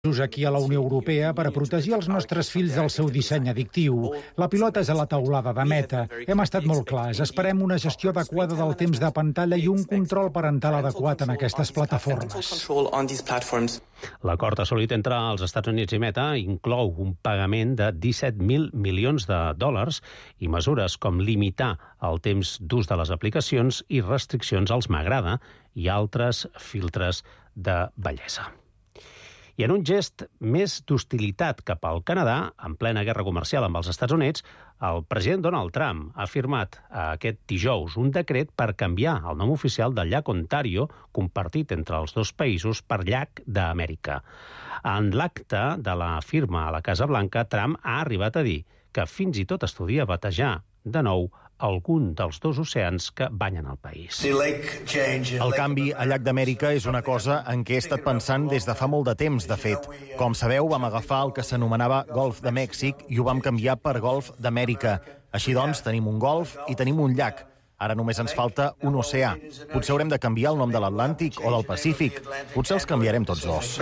aquí a la Unió Europea per a protegir els nostres fills del seu disseny addictiu. La pilota és a la teulada de Meta. Hem estat molt clars. Esperem una gestió adequada del temps de pantalla i un control parental adequat en aquestes plataformes. L'acord assolit entre els Estats Units i Meta inclou un pagament de 17.000 milions de dòlars i mesures com limitar el temps d'ús de les aplicacions i restriccions als m'agrada i altres filtres de bellesa. I en un gest més d'hostilitat cap al Canadà, en plena guerra comercial amb els Estats Units, el president Donald Trump ha firmat aquest dijous un decret per canviar el nom oficial del llac Ontario, compartit entre els dos països, per llac d'Amèrica. En l'acte de la firma a la Casa Blanca, Trump ha arribat a dir que fins i tot estudia batejar de nou algun dels dos oceans que banyen el país. El canvi a llac d'Amèrica és una cosa en què he estat pensant des de fa molt de temps, de fet. Com sabeu, vam agafar el que s'anomenava Golf de Mèxic i ho vam canviar per Golf d'Amèrica. Així doncs, tenim un golf i tenim un llac. Ara només ens falta un oceà. Potser haurem de canviar el nom de l'Atlàntic o del Pacífic. Potser els canviarem tots dos.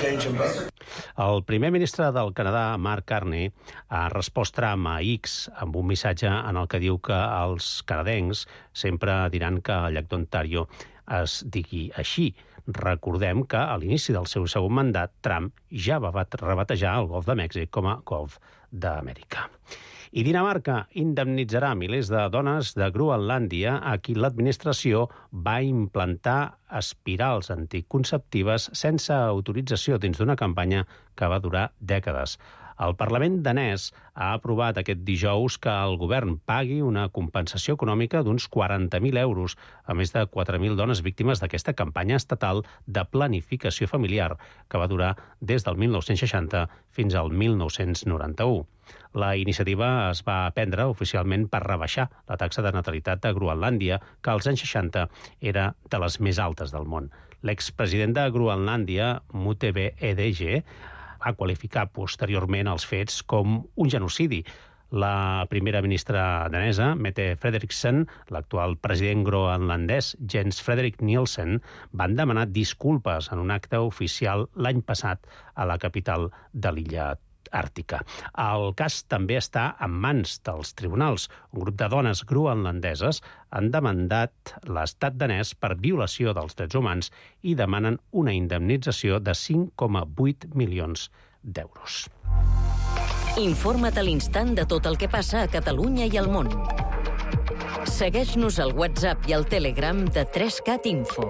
El primer ministre del Canadà, Mark Carney, ha respost Trump a X amb un missatge en el que diu que els canadencs sempre diran que el llac d'Ontario es digui així. Recordem que a l'inici del seu segon mandat, Trump ja va rebatejar el Golf de Mèxic com a Golf d'Amèrica. I Dinamarca indemnitzarà milers de dones de Groenlàndia a qui l'administració va implantar espirals anticonceptives sense autorització dins d'una campanya que va durar dècades. El Parlament danès ha aprovat aquest dijous que el govern pagui una compensació econòmica d'uns 40.000 euros a més de 4.000 dones víctimes d'aquesta campanya estatal de planificació familiar que va durar des del 1960 fins al 1991. La iniciativa es va prendre oficialment per rebaixar la taxa de natalitat a Groenlàndia, que als anys 60 era de les més altes del món. L'expresident de Groenlàndia, Mutebe Edege, va qualificar posteriorment els fets com un genocidi. La primera ministra danesa, Mette Frederiksen, l'actual president groenlandès, Jens Frederik Nielsen, van demanar disculpes en un acte oficial l'any passat a la capital de l'illa àrtica. El cas també està en mans dels tribunals. Un grup de dones groenlandeses han demandat l'estat danès per violació dels drets humans i demanen una indemnització de 5,8 milions d'euros. Informa't a l'instant de tot el que passa a Catalunya i al món. Segueix-nos al WhatsApp i al Telegram de 3CAT Info.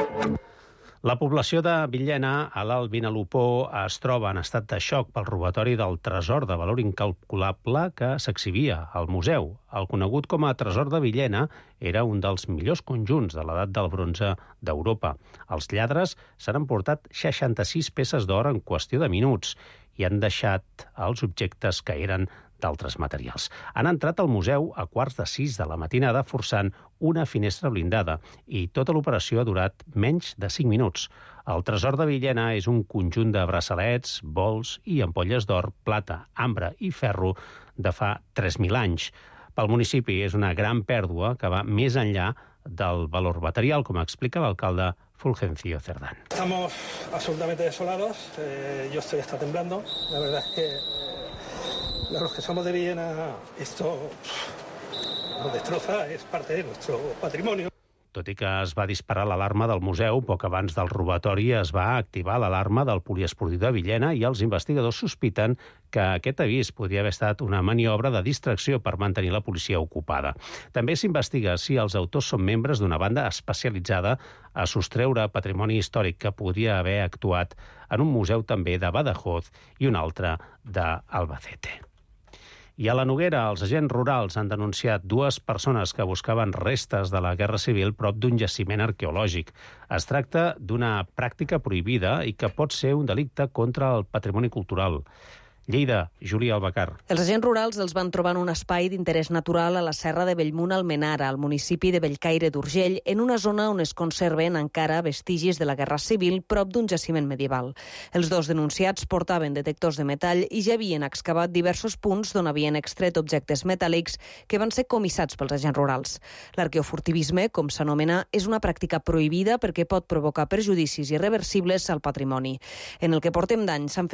La població de Villena, a l'Alt Vinalopó, es troba en estat de xoc pel robatori del tresor de valor incalculable que s'exhibia al museu. El conegut com a tresor de Villena era un dels millors conjunts de l'edat del bronze d'Europa. Els lladres s'han emportat 66 peces d'or en qüestió de minuts i han deixat els objectes que eren d'altres materials. Han entrat al museu a 5:15 de la matinada forçant una finestra blindada i tota l'operació ha durat menys de 5 minuts. El tresor de Villena és un conjunt de braçalets, bols i ampolles d'or, plata, ambre i ferro de fa 3.000 anys. Pel municipi és una gran pèrdua que va més enllà del valor material, com explica l'alcalde Fulgencio Cerdán. Estamos absolutamente desolados. Yo estoy hasta temblando. La verdad es que los que somos de Villena, esto nos destroza, es parte de nuestro patrimonio. Tot i que es va disparar l'alarma del museu, poc abans del robatori es va activar l'alarma del poliesportiu de Villena i els investigadors sospiten que aquest avís podria haver estat una maniobra de distracció per mantenir la policia ocupada. També s'investiga si els autors són membres d'una banda especialitzada a sostreure patrimoni històric que podria haver actuat en un museu també de Badajoz i un altre d'Albacete. I a la Noguera, els agents rurals han denunciat 2 persones que buscaven restes de la Guerra Civil prop d'un jaciment arqueològic. Es tracta d'una pràctica prohibida i que pot ser un delicte contra el patrimoni cultural. Lleida, Júlia Albacar. Els agents rurals els van trobar en un espai d'interès natural a la serra de Bellmunt-Almenara, al municipi de Bellcaire d'Urgell, en una zona on es conserven encara vestigis de la Guerra Civil prop d'un jaciment medieval. Els dos denunciats portaven detectors de metall i ja havien excavat diversos punts d'on havien extret objectes metàl·lics que van ser comissats pels agents rurals. L'arqueofurtivisme, com s'anomena, és una pràctica prohibida perquè pot provocar perjudicis irreversibles al patrimoni. En el que portem d'any s'han fet